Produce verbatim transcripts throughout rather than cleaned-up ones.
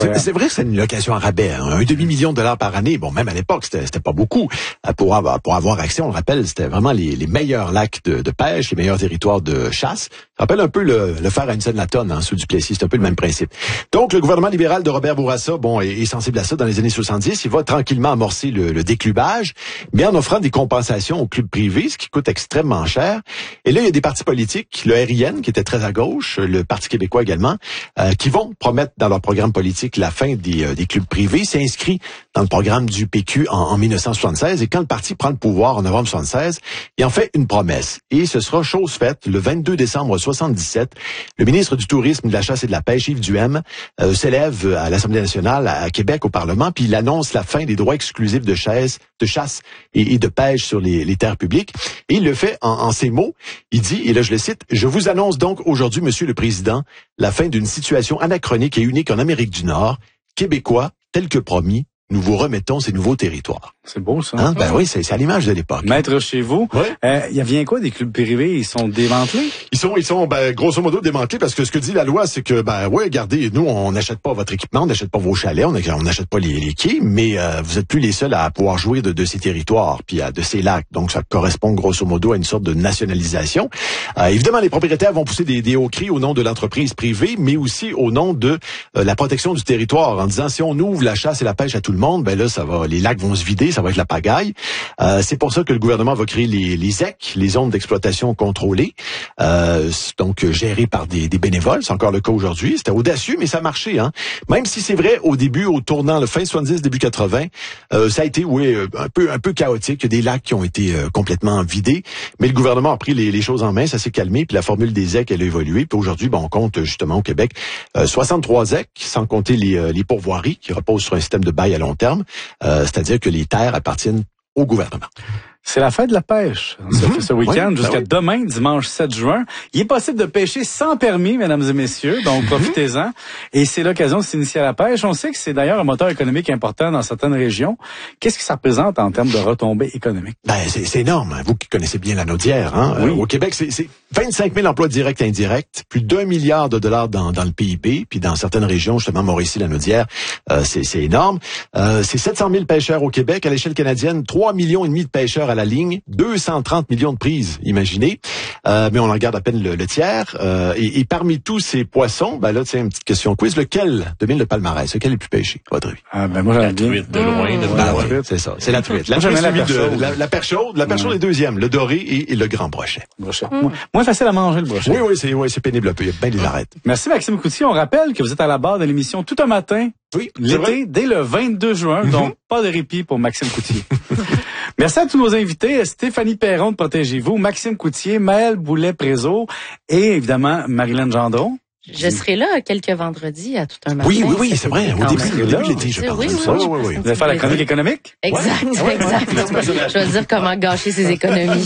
C'est, c'est vrai que c'est une location à rabais, hein. Un demi-million de dollars par année. Bon, même à l'époque, c'était, c'était pas beaucoup. Pour avoir, pour avoir accès, on le rappelle, c'était vraiment les, les meilleurs lacs de, de pêche, les meilleurs territoires de chasse. Ça rappelle un peu le, le fer à une scène la tonne, hein, sous Duplessis. C'est un peu le même principe. Donc, le gouvernement libéral de Robert Bourassa, bon, est, est sensible à ça dans les années soixante-dix. Il va tranquillement amorcer le, le déclubage, mais en offrant des compensations aux clubs privés, ce qui coûte extrêmement cher. Et là, il y a des partis politiques, le R I N, qui était très à gauche, le Parti québécois également, euh, qui vont promettre dans leur programme politique la fin des, euh, des clubs privés. C'est inscrit dans le programme du P Q en, en dix-neuf cent soixante-seize. Et quand le parti prend le pouvoir en novembre soixante-seize, il en fait une promesse. Et ce sera chose faite le vingt-deux décembre soixante-dix-sept. Le ministre du Tourisme, de la Chasse et de la Pêche, Yves Duhem, euh, s'élève à l'Assemblée nationale à Québec, au Parlement, puis il annonce la fin des droits exclusifs de chasse, de chasse et, et de pêche sur les, les terres publiques. Et il le fait en, en ces mots. Il dit, et là je le cite, « Je vous annonce donc aujourd'hui, Monsieur le Président, la fin d'une situation anachronique et unique en Amérique du Nord. Québécois, tel que promis, nous vous remettons ces nouveaux territoires. » C'est beau, ça. Hein? Ben oui, c'est, c'est à l'image de l'époque. Maître chez vous. Oui. Euh, il vient quoi des clubs privés? Ils sont démantelés? Ils sont, ils sont, ben, grosso modo démantelés parce que ce que dit la loi, c'est que, ben, ouais, regardez, nous, on n'achète pas votre équipement, on n'achète pas vos chalets, on n'achète pas les, les quais, mais euh, vous êtes plus les seuls à pouvoir jouir de, de ces territoires, puis à, de ces lacs. Donc, ça correspond grosso modo à une sorte de nationalisation. Euh, évidemment, les propriétaires vont pousser des, des hauts cris au nom de l'entreprise privée, mais aussi au nom de euh, la protection du territoire, en disant si on ouvre la chasse et la pêche à tout le monde, ben là, ça va, les lacs vont se vider, ça va être la pagaille. Euh, c'est pour ça que le gouvernement va créer les, les Z E C, les zones d'exploitation contrôlées, euh, donc gérées par des, des bénévoles. C'est encore le cas aujourd'hui. C'était audacieux, mais ça a marché. Hein? Même si c'est vrai, au début, au tournant, le fin soixante-dix, début quatre-vingts, euh, ça a été oui, un peu un peu chaotique. Il y a des lacs qui ont été euh, complètement vidés, mais le gouvernement a pris les, les choses en main, ça s'est calmé, puis la formule des Z E C, elle a évolué. Puis aujourd'hui, bon, on compte justement au Québec euh, soixante-trois Z E C, sans compter les, euh, les pourvoiries qui reposent sur un système de bail à long terme, euh, c'est-à-dire que les terres appartiennent au gouvernement. C'est la fête de la pêche. Ça mmh, fait ce week-end oui, jusqu'à ben oui. demain, dimanche sept juin. Il est possible de pêcher sans permis, mesdames et messieurs, donc mmh. profitez-en. Et c'est l'occasion de s'initier à la pêche. On sait que c'est d'ailleurs un moteur économique important dans certaines régions. Qu'est-ce que ça représente en termes de retombées économiques? Ben, c'est, c'est énorme. Vous qui connaissez bien la Naudière, hein? Oui. Euh, au Québec, c'est, c'est vingt-cinq mille emplois directs et indirects, plus d'un milliard de dollars dans, dans le P I B, puis dans certaines régions, justement, Mauricie, la Naudière, euh, c'est, c'est énorme. Euh, c'est sept cent mille pêcheurs au Québec. À l'échelle canadienne, trois millions et demi de pêcheurs à la ligne, deux cent trente millions de prises, imaginez. Euh, mais on en regarde à peine le, le tiers. Euh, et, et parmi tous ces poissons, ben là, tiens, une petite question quiz. Lequel domine le palmarès? Lequel est le plus pêché, à votre avis? Ah, ben moi, j'aime la bien. truite de loin. De Ah, ouais, c'est ça. C'est la truite. La Moi, truite, j'aimais la suivie perche de chaude. la, la perche chaude. La perche chaude est deuxième. Le doré et, et le grand brochet. Brochet. Mm. Moins facile à manger, le brochet. Oui, oui, c'est, oui, c'est pénible un peu. Il y a bien des arêtes. Merci, Maxime Coutier. On rappelle que vous êtes à la barre de l'émission Tout un matin. Oui, l'été, dès le vingt-deux juin. Mm-hmm. Donc, pas de répit pour Maxime Coutier. Merci à tous nos invités. Stéphanie Perron de Protégez-vous, Maxime Coutier, Maëlle Boulet-Prézot et évidemment Marilyn Gendron. Je serai là quelques vendredis à Tout un matin. Oui, oui, oui, c'est vrai. Au début, au début de l'été, je Oui, pense. oui, Oui, oui, oui. Vous allez faire la chronique économique? Exact, Ouais. exact. Je vais dire comment gâcher ses économies.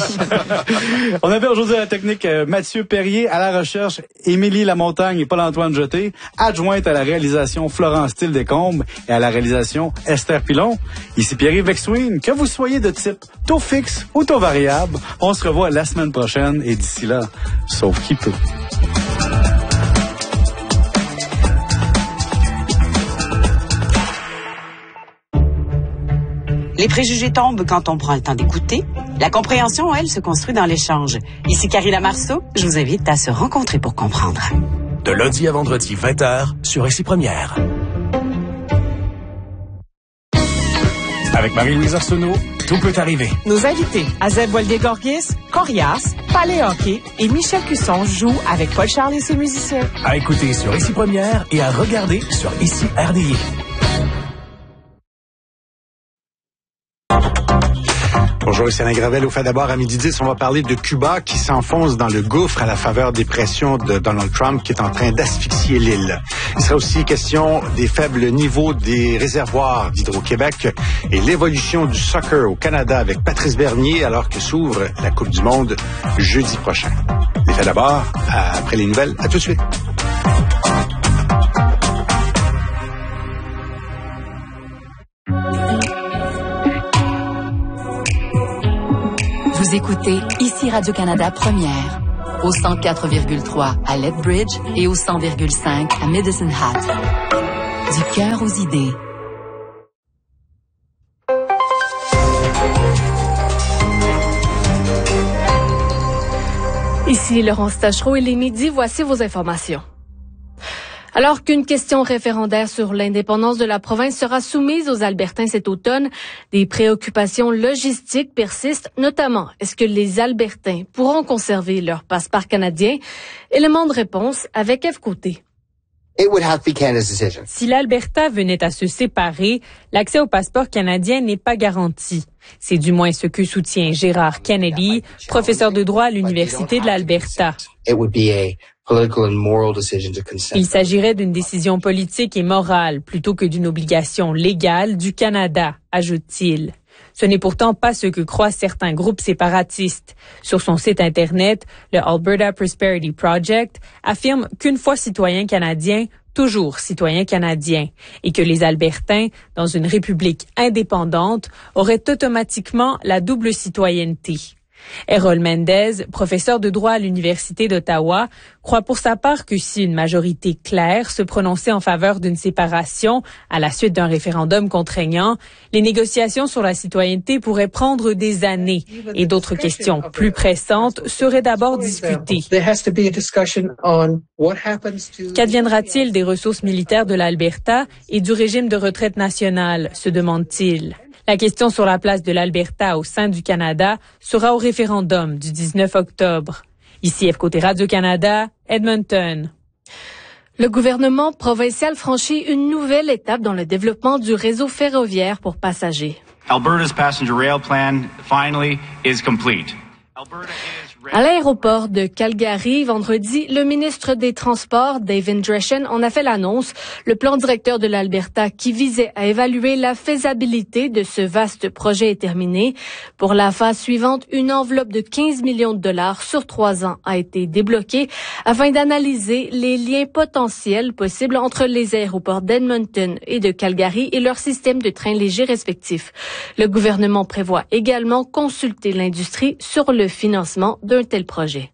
On avait aujourd'hui à la technique euh, Mathieu Perrier, à la recherche Émilie Lamontagne et Paul-Antoine Jeté, adjointe à la réalisation Florence Thiel-Descombes et à la réalisation Esther Pilon. Ici Pierre-Yves Vexwin. Que vous soyez de type taux fixe ou taux variable, on se revoit la semaine prochaine et d'ici là, sauf qui peut. Les préjugés tombent quand on prend le temps d'écouter. La compréhension, elle, se construit dans l'échange. Ici Carrie Lamarceau, je vous invite à se rencontrer pour comprendre. De lundi à vendredi, vingt heures, sur Ici Première. Avec Marie-Louise Arsenault, tout peut arriver. Nos invités, Azeb Walde-Gorgis, Corias, Palais Hockey et Michel Cusson jouent avec Paul Charles et ses musiciens. À écouter sur Ici Première et à regarder sur Ici R D I. Bonjour, ici Alain Gravel. Au fait d'abord, à midi dix, on va parler de Cuba qui s'enfonce dans le gouffre à la faveur des pressions de Donald Trump qui est en train d'asphyxier l'île. Il sera aussi question des faibles niveaux des réservoirs d'Hydro-Québec et l'évolution du soccer au Canada avec Patrice Bernier alors que s'ouvre la Coupe du Monde jeudi prochain. Les faits d'abord, après les nouvelles, à tout de suite. Vous écoutez ici Radio-Canada Première, au cent quatre virgule trois à Lethbridge et au cent virgule cinq à Medicine Hat. Du cœur aux idées. Ici Laurence Tachereau, il est midi, voici vos informations. Alors qu'une question référendaire sur l'indépendance de la province sera soumise aux Albertains cet automne, des préoccupations logistiques persistent, notamment est-ce que les Albertains pourront conserver leur passeport canadien? Élément de réponse avec Eve Côté. It would have to be Canada's decision. Si l'Alberta venait à se séparer, l'accès au passeport canadien n'est pas garanti. C'est du moins ce que soutient Gérard Kennedy, professeur de droit à l'Université de l'Alberta. It would be a political and moral decision to consent. Il s'agirait d'une décision politique et morale plutôt que d'une obligation légale du Canada, ajoute-t-il. Ce n'est pourtant pas ce que croient certains groupes séparatistes. Sur son site Internet, le Alberta Prosperity Project affirme qu'une fois citoyen canadien, toujours citoyen canadien, et que les Albertains, dans une république indépendante, auraient automatiquement la double citoyenneté. Errol Mendez, professeur de droit à l'Université d'Ottawa, croit pour sa part que si une majorité claire se prononçait en faveur d'une séparation à la suite d'un référendum contraignant, les négociations sur la citoyenneté pourraient prendre des années et d'autres questions plus pressantes seraient d'abord discutées. Qu'adviendra-t-il des ressources militaires de l'Alberta et du régime de retraite nationale, se demande-t-il. La question sur la place de l'Alberta au sein du Canada sera au référendum du dix-neuf octobre. Ici, F Côté Radio-Canada, Edmonton. Le gouvernement provincial franchit une nouvelle étape dans le développement du réseau ferroviaire pour passagers. Alberta's passenger rail plan finally is complete. Alberta is À l'aéroport de Calgary, vendredi, le ministre des Transports, David Dreschen, en a fait l'annonce. Le plan directeur de l'Alberta qui visait à évaluer la faisabilité de ce vaste projet est terminé. Pour la phase suivante, une enveloppe de quinze millions de dollars sur trois ans a été débloquée afin d'analyser les liens potentiels possibles entre les aéroports d'Edmonton et de Calgary et leurs systèmes de trains légers respectifs. Le gouvernement prévoit également consulter l'industrie sur le financement de un tel projet.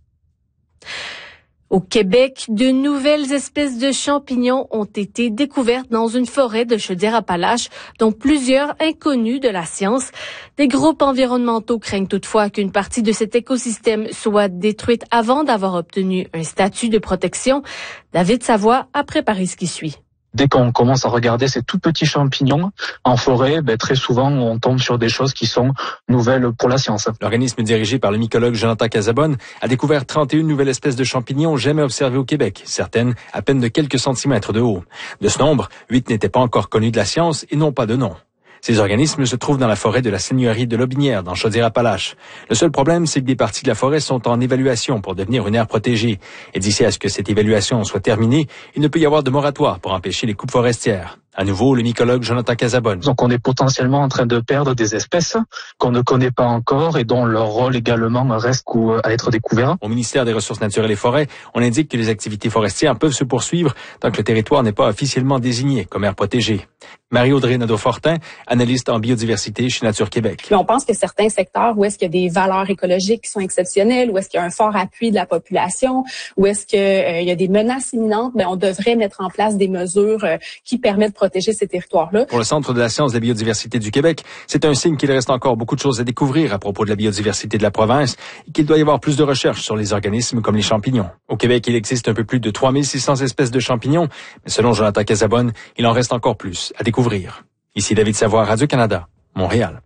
Au Québec, de nouvelles espèces de champignons ont été découvertes dans une forêt de Chaudière-Appalaches, dont plusieurs inconnus de la science. Des groupes environnementaux craignent toutefois qu'une partie de cet écosystème soit détruite avant d'avoir obtenu un statut de protection. David Savoie a préparé ce qui suit. Dès qu'on commence à regarder ces tout petits champignons en forêt, ben, très souvent, on tombe sur des choses qui sont nouvelles pour la science. L'organisme dirigé par le mycologue Jonathan Casabonne a découvert trente et une nouvelles espèces de champignons jamais observées au Québec, certaines à peine de quelques centimètres de haut. De ce nombre, huit n'étaient pas encore connus de la science et n'ont pas de nom. Ces organismes se trouvent dans la forêt de la seigneurie de Lobinière, dans Chaudière-Appalaches. Le seul problème, c'est que des parties de la forêt sont en évaluation pour devenir une aire protégée. Et d'ici à ce que cette évaluation soit terminée, il ne peut y avoir de moratoire pour empêcher les coupes forestières. À nouveau, le mycologue Jonathan Casabonne. Donc on est potentiellement en train de perdre des espèces qu'on ne connaît pas encore et dont leur rôle également reste à être découvert. Au ministère des Ressources naturelles et forêts, on indique que les activités forestières peuvent se poursuivre tant que le territoire n'est pas officiellement désigné comme aire protégée. Marie-Audrey Nadeau-Fortin, analyste en biodiversité chez Nature Québec. Mais on pense que certains secteurs où est-ce qu'il y a des valeurs écologiques qui sont exceptionnelles, où est-ce qu'il y a un fort appui de la population, où est-ce qu'il euh, y a des menaces imminentes, ben on devrait mettre en place des mesures euh, qui permettent de protéger ces territoires-là. Pour le Centre de la science de la biodiversité du Québec, c'est un signe qu'il reste encore beaucoup de choses à découvrir à propos de la biodiversité de la province et qu'il doit y avoir plus de recherches sur les organismes comme les champignons. Au Québec, il existe un peu plus de trois mille six cents espèces de champignons, mais selon Jonathan Casabonne, il en reste encore plus à découvrir. Ici David Savoie, Radio-Canada, Montréal.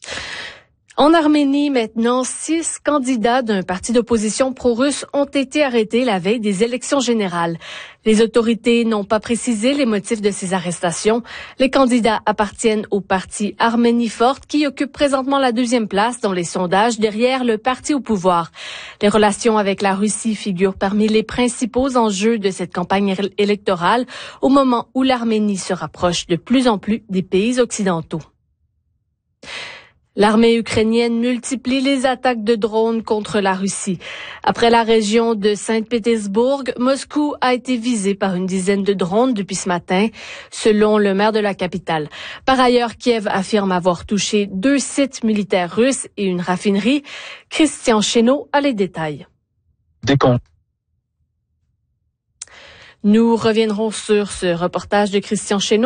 En Arménie, maintenant, six candidats d'un parti d'opposition pro-russe ont été arrêtés la veille des élections générales. Les autorités n'ont pas précisé les motifs de ces arrestations. Les candidats appartiennent au parti Arménie forte qui occupe présentement la deuxième place dans les sondages derrière le parti au pouvoir. Les relations avec la Russie figurent parmi les principaux enjeux de cette campagne électorale au moment où l'Arménie se rapproche de plus en plus des pays occidentaux. L'armée ukrainienne multiplie les attaques de drones contre la Russie. Après la région de Saint-Pétersbourg, Moscou a été visé par une dizaine de drones depuis ce matin, selon le maire de la capitale. Par ailleurs, Kiev affirme avoir touché deux sites militaires russes et une raffinerie. Christian Chénaud a les détails. Dès qu'on Nous reviendrons sur ce reportage de Christian Chesneau